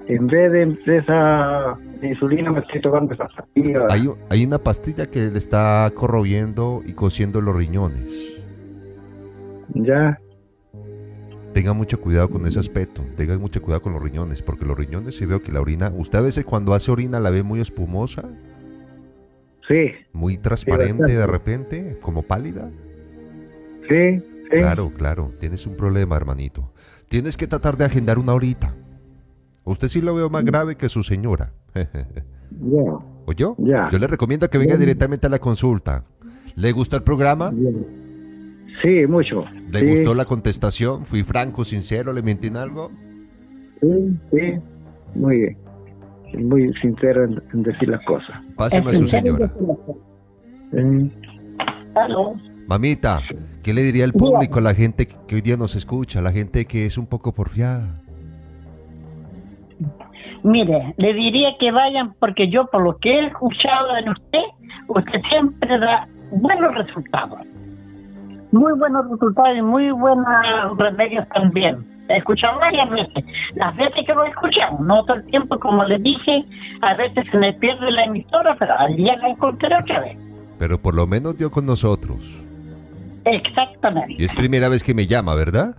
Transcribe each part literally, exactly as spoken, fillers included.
en vez de, de esa insulina me estoy tomando esa pastilla. Hay, hay una pastilla que le está corroyendo y cociendo los riñones. Ya. Tenga mucho cuidado con ese aspecto, tenga mucho cuidado con los riñones, porque los riñones, si veo que la orina, usted a veces cuando hace orina la ve muy espumosa, Sí. muy transparente Sí, de repente, como pálida. Sí, sí. Claro, claro, tienes un problema, hermanito. Tienes que tratar de agendar una horita. Usted sí lo veo más grave que su señora. Ya. ¿Oyó? Ya. Yo le recomiendo que venga Ya. directamente a la consulta. ¿Le gustó el programa? Sí, mucho. ¿Le sí. gustó la contestación? ¿Fui franco, sincero? ¿Le mentí en algo? Sí, sí. Muy bien. Muy sincero en, en decir las cosas. Páseme a su señora. Sí. Aló. Mamita, ¿qué le diría al público, a la gente que hoy día nos escucha, a la gente que es un poco porfiada? Mire, le diría que vayan porque yo por lo que he escuchado en usted, usted siempre da buenos resultados. Muy buenos resultados y muy buenos remedios también. He escuchado varias veces. Las veces que lo he escuchado, no todo el tiempo, como le dije, a veces se me pierde la emisora, pero al día la encontré otra vez. Pero por lo menos dio con nosotros. Exactamente. Y es primera vez que me llama, ¿verdad?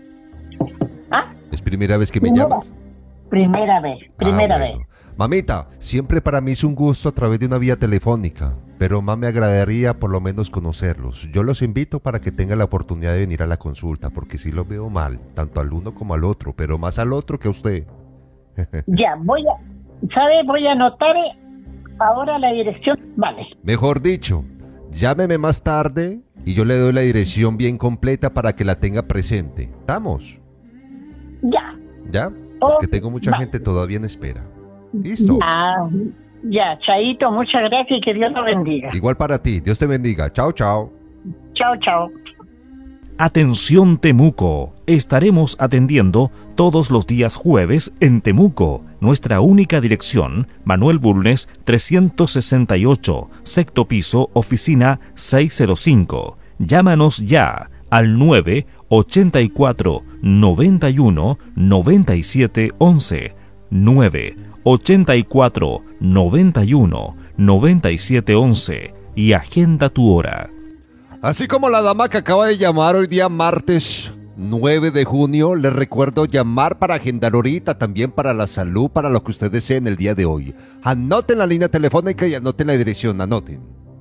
¿Ah? ¿Es primera vez que me Primera. llamas? Primera vez, primera Ah, bueno. vez. Mamita, siempre para mí es un gusto a través de una vía telefónica, pero más me agradaría por lo menos conocerlos. Yo los invito para que tengan la oportunidad de venir a la consulta, porque sí los veo mal, tanto al uno como al otro, pero más al otro que a usted. Ya, voy a, ¿sabe? Voy a anotar ahora la dirección. Vale. Mejor dicho, llámeme más tarde y yo le doy la dirección bien completa para que la tenga presente. ¿Estamos? Ya. ¿Ya? Oh, Porque tengo mucha va. gente todavía en espera. ¿Listo? Ah, ya, Chaito, muchas gracias y que Dios lo bendiga. Igual para ti. Dios te bendiga. Chao, chao. Chao, chao. Atención Temuco, estaremos atendiendo todos los días jueves en Temuco. Nuestra única dirección, Manuel Bulnes trescientos sesenta y ocho, sexto piso, oficina seiscientos cinco. Llámanos ya al nueve ochenta y cuatro, noventa y uno, noventa y siete once. nueve ochenta y cuatro, noventa y uno, noventa y siete once y agenda tu hora. Así como la dama que acaba de llamar hoy día martes nueve de junio, les recuerdo llamar para agendar ahorita, también para la salud, para lo que usted desee en el día de hoy. Anoten la línea telefónica y anoten la dirección, anoten.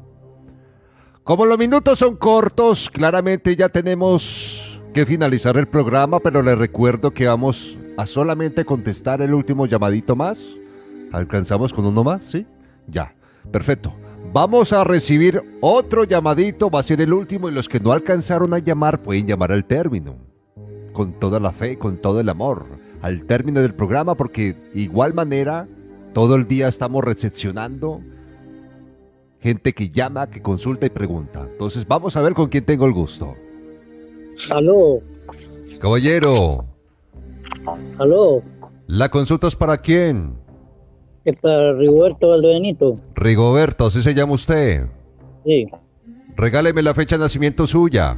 Como los minutos son cortos, claramente ya tenemos que finalizar el programa, pero les recuerdo que vamos a solamente contestar el último llamadito más. ¿Alcanzamos con uno más? ¿Sí? Ya, perfecto. Vamos a recibir otro llamadito, va a ser el último, y los que no alcanzaron a llamar pueden llamar al término. Con toda la fe, con todo el amor, al término del programa, porque igual manera, todo el día estamos recepcionando gente que llama, que consulta y pregunta. Entonces vamos a ver con quién tengo el gusto. Aló, Caballero, aló, ¿la consulta es para quién? es para Rigoberto Valdebenito. Rigoberto, ¿así se llama usted? Sí, Regáleme la fecha de nacimiento suya.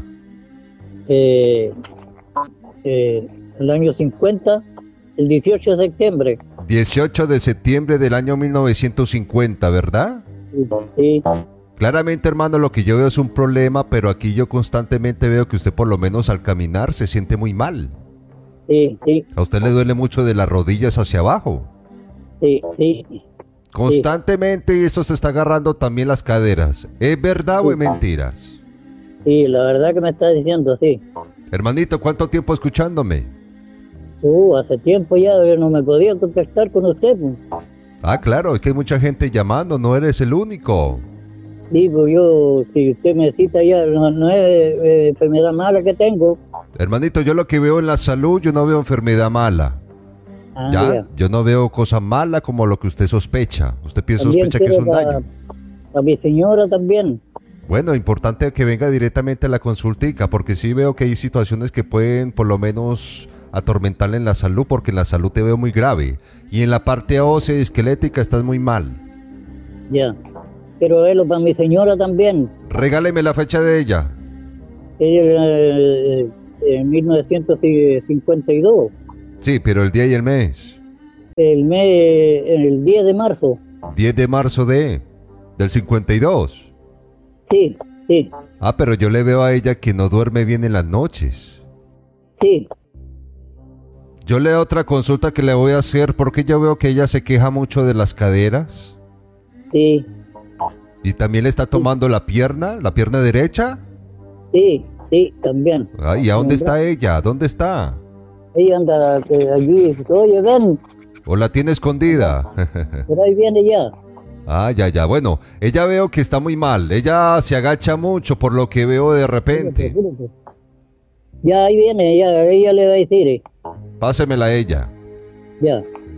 eh, eh, el año cincuenta, el dieciocho de septiembre. dieciocho de septiembre del año mil novecientos cincuenta, ¿verdad? Sí, Claramente, hermano, lo que yo veo es un problema, pero aquí yo constantemente veo que usted por lo menos al caminar se siente muy mal. sí, sí, A usted le duele mucho de las rodillas hacia abajo. sí, sí. Constantemente, y eso se está agarrando también las caderas. ¿Es verdad o es mentiras? Sí, la verdad que me está diciendo, sí. Hermanito, ¿cuánto tiempo escuchándome? Uh, hace tiempo ya yo no me podía contactar con usted, pues. Ah, claro, es que hay mucha gente llamando, no eres el único. Sí, pues yo, si usted me cita ya, no, no es eh, enfermedad mala que tengo. Hermanito, yo lo que veo en la salud, yo no veo enfermedad mala. Ah, ¿Ya? ya. Yo no veo cosa mala como lo que usted sospecha. Usted piensa, También sospecha que es un quiero daño. A mi señora también. Bueno, importante que venga directamente a la consultica, porque sí veo que hay situaciones que pueden por lo menos atormentarle en la salud, porque en la salud te veo muy grave. Y en la parte ósea y esquelética estás muy mal. Ya. Quiero verlo para mi señora también. Regáleme la fecha de ella. Ella eh, en mil novecientos cincuenta y dos. Sí, pero el día y el mes. el mes, el diez de marzo. diez de marzo de... del cincuenta y dos. Sí, sí, Ah, pero yo le veo a ella que no duerme bien en las noches. sí. Yo le doy otra consulta que le voy a hacer porque yo veo que ella se queja mucho de las caderas. Sí, Y también le está tomando la pierna, la pierna derecha. sí, sí, también. Ah, ¿y a dónde está ella? ¿Dónde está? Ella anda eh, allí, oye, ven, ¿O la tiene escondida? por ahí viene ya. Ah, ya, ya. Bueno, ella veo que está muy mal. Ella se agacha mucho por lo que veo de repente. Ya ahí viene, ya, ella le va a decir, eh. Pásemela a ella. Ya.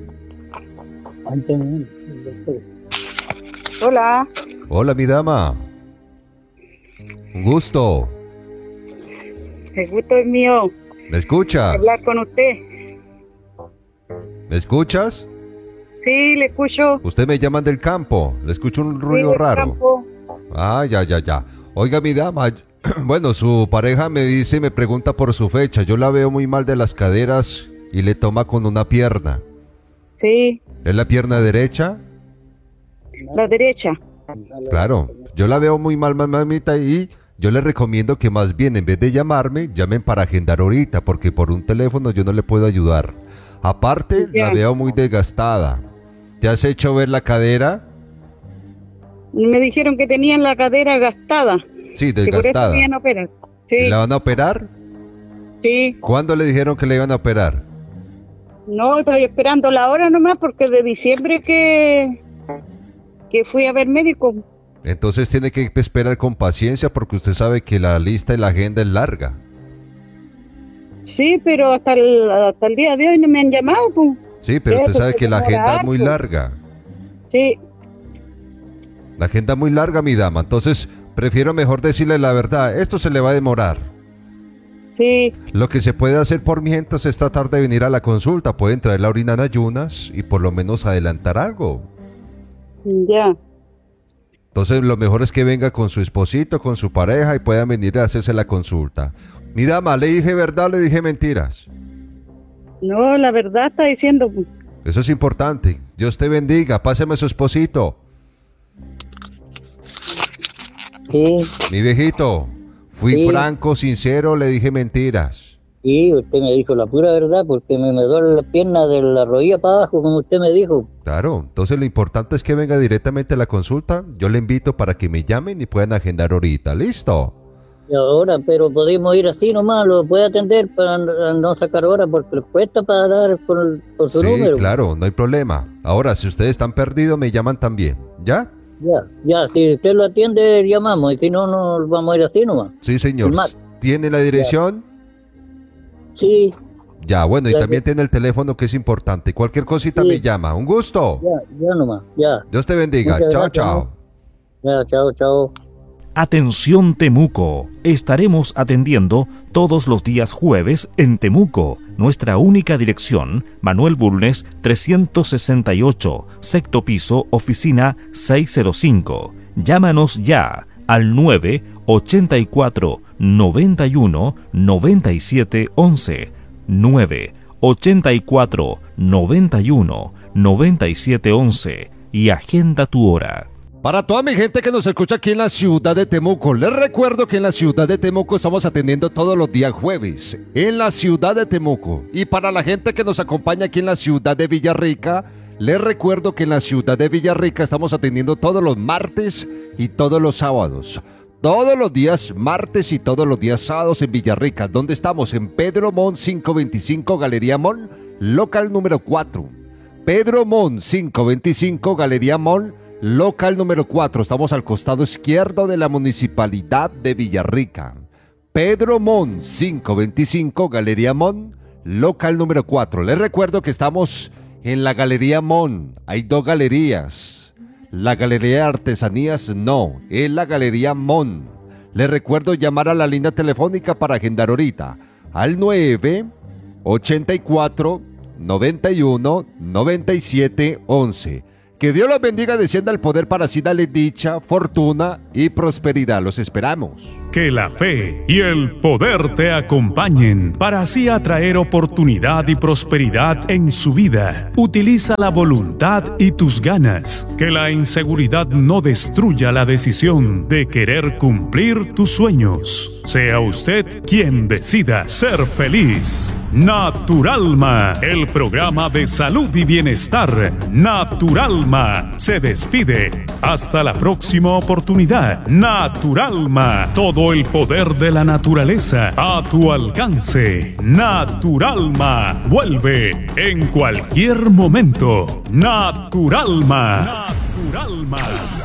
Hola, Hola, mi dama. Un gusto. el gusto es mío ¿Me escuchas? hablar con usted. ¿Me escuchas? Sí, le escucho. Usted me llaman del campo. Le escucho un Sí, ruido del raro. campo. Ah, ya, ya, ya. Oiga, mi dama, bueno, su pareja me dice, me pregunta por su fecha. Yo la veo muy mal de las caderas y le toma con una pierna. Sí, ¿Es la pierna derecha? la derecha. Claro. Yo la veo muy mal, mamita, y yo le recomiendo que más bien, en vez de llamarme, llamen para agendar ahorita, porque por un teléfono yo no le puedo ayudar. Aparte, la Ya. veo muy desgastada. ¿Te has hecho ver la cadera? Me dijeron que tenían la cadera gastada. Sí, Que por eso desgastada. me iban a operar. Sí, ¿La van a operar? sí. ¿Cuándo le dijeron que le iban a operar? No, estoy esperando la hora nomás porque de diciembre que, que fui a ver médico. Entonces tiene que esperar con paciencia porque usted sabe que la lista y la agenda es larga. Sí, pero hasta el, hasta el día de hoy no me han llamado. Pues. Sí, pero Sí, usted pues sabe se que la demora agenda es muy harto. larga. Sí, La agenda es muy larga, mi dama. Entonces prefiero mejor decirle la verdad. Esto se le va a demorar. sí, Lo que se puede hacer por mientras es tratar de venir a la consulta. Pueden traer la orina en ayunas y por lo menos adelantar algo. ya. Entonces lo mejor es que venga con su esposito, con su pareja y puedan venir a hacerse la consulta. Mi dama, ¿le dije verdad o le dije mentiras? No, la verdad está diciendo. Pues. Eso es importante. Dios te bendiga. Páseme a su esposito. Sí, Mi viejito, fui Sí. franco, sincero, le dije mentiras. sí, usted me dijo la pura verdad porque me, me duele la pierna de la rodilla para abajo, como usted me dijo. Claro, entonces lo importante es que venga directamente a la consulta. Yo le invito para que me llamen y puedan agendar ahorita. ¿Listo? Y ahora, pero podemos ir así nomás, lo puede atender para no no sacar hora porque le cuesta para dar con, con su Sí, número. claro, no hay problema. Ahora, si ustedes están perdidos, me llaman también. ¿Ya? Ya, ya, si usted lo atiende, llamamos, y si no, no vamos a ir así nomás. Sí, señor. Sin más. ¿Tiene la dirección? Sí, Ya, bueno, y Ya, también ya. tiene el teléfono que es importante. Cualquier cosita Sí. me llama. Un gusto. ya, ya nomás, ya. Dios te bendiga. Muchas Chao, gracias, chao. Ya, chao, chao. Atención Temuco, estaremos atendiendo todos los días jueves en Temuco. Nuestra única dirección, Manuel Bulnes trescientos sesenta y ocho, sexto piso, oficina seiscientos cinco. Llámanos ya al nueve ochenta y cuatro noventa y uno noventa y siete once. nueve ochenta y cuatro noventa y uno noventa y siete once y agenda tu hora. Para toda mi gente que nos escucha aquí en la ciudad de Temuco, les recuerdo que en la ciudad de Temuco estamos atendiendo todos los días jueves, en la ciudad de Temuco. Y para la gente que nos acompaña aquí en la ciudad de Villarrica, les recuerdo que en la ciudad de Villarrica estamos atendiendo todos los martes y todos los sábados. Todos los días martes y todos los días sábados en Villarrica, donde estamos en Pedro Mon quinientos veinticinco, Galería Mall, local número cuatro. Pedro Mon quinientos veinticinco, Galería Mall, local número cuatro. Estamos al costado izquierdo de la municipalidad de Villarrica. Pedro Mon quinientos veinticinco, Galería Mon, local número cuatro. Les recuerdo que estamos en la Galería Mon. Hay dos galerías. La Galería de Artesanías no, es la Galería Mon. Les recuerdo llamar a la línea telefónica para agendar ahorita al nueve ochenta y cuatro noventa y uno noventa y siete once. Que Dios los bendiga, descienda el poder para así darle dicha, fortuna y prosperidad. Los esperamos. Que la fe y el poder te acompañen para así atraer oportunidad y prosperidad en su vida. Utiliza la voluntad y tus ganas. Que la inseguridad no destruya la decisión de querer cumplir tus sueños. Sea usted quien decida ser feliz. Naturalma, el programa de salud y bienestar. Naturalma se despide. Hasta la próxima oportunidad. Naturalma, todo el poder de la naturaleza a tu alcance. Naturalma, vuelve en cualquier momento. Naturalma. Naturalma.